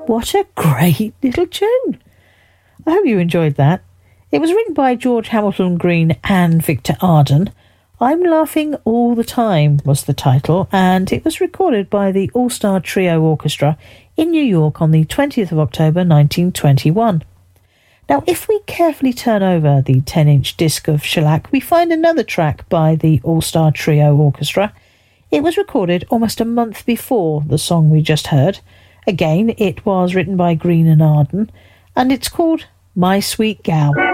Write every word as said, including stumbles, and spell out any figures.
What a great little tune. I hope you enjoyed that. It was written by George Hamilton Green and Victor Arden. I'm Laughing All the Time was the title, and it was recorded by the All-Star Trio Orchestra in New York on the twentieth of October nineteen twenty-one. Now, if we carefully turn over the ten-inch disc of Shellac, we find another track by the All-Star Trio Orchestra. It was recorded almost a month before the song we just heard. Again, it was written by Green and Arden, and it's called My Sweet Gal.